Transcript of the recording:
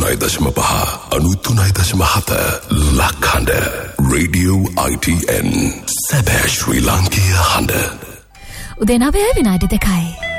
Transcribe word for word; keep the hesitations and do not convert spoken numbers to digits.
අනූතුනයි දශම පහ අනූතුනයි දශම හත ලක්හඬ රේඩියෝ I T N සැබෑ ශ්‍රී ලාංකීය හඬ උදේ නවය විනාඩි දෙකයි